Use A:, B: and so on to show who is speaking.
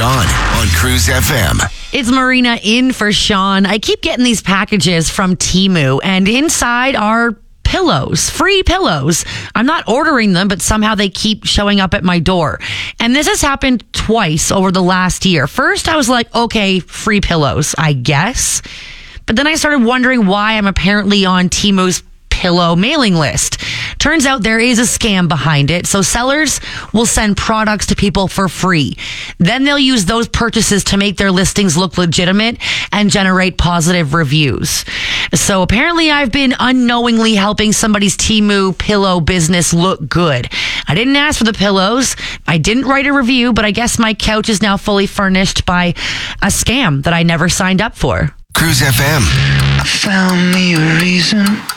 A: Sean on Cruise FM.
B: It's Marina in for Sean. I keep getting these packages from Temu, and inside are pillows, free pillows. I'm not ordering them, but somehow they keep showing up at my door. And this has happened twice over the last year. First, I was like, okay, free pillows, I guess. But then I started wondering why I'm apparently on Temu's pillow mailing list. Turns out there is a scam behind it. So sellers will send products to people for free. Then they'll use those purchases to make their listings look legitimate and generate positive reviews. So apparently I've been unknowingly helping somebody's Temu pillow business look good. I didn't ask for the pillows. I didn't write a review, but I guess my couch is now fully furnished by a scam that I never signed up for.
A: Cruise FM.
C: I found me a reason